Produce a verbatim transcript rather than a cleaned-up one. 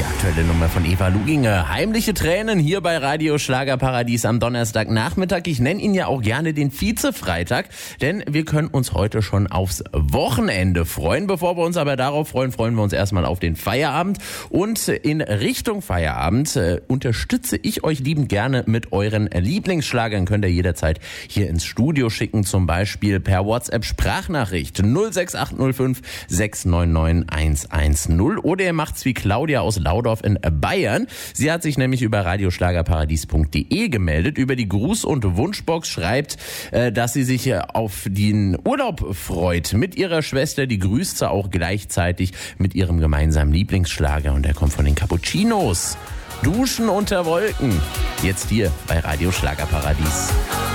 aktuelle Nummer von Eva Luginger. Heimliche Tränen hier bei Radio Schlagerparadies am Donnerstagnachmittag. Ich nenne ihn ja auch gerne den Vize-Freitag, denn wir können uns heute schon aufs Wochenende freuen. Bevor wir uns aber darauf freuen, freuen wir uns erstmal auf den Feierabend. Und in Richtung Feierabend äh, unterstütze ich euch liebend gerne mit euren Lieblingsschlagern. Könnt ihr jederzeit hier ins Studio schicken, zum Beispiel per WhatsApp-Sprachnachricht null sechs acht null fünf sechs neun neun eins eins null oder ihr macht's wie Claudia aus Laudorf in Bayern. Sie hat sich nämlich über radioschlagerparadies punkt de gemeldet, über die Gruß- und Wunschbox, schreibt, dass sie sich auf den Urlaub freut mit ihrer Schwester. Die grüßt sie auch gleichzeitig mit ihrem gemeinsamen Lieblingsschlager und der kommt von den Cappuccinos. Duschen unter Wolken. Jetzt hier bei Radio Schlagerparadies.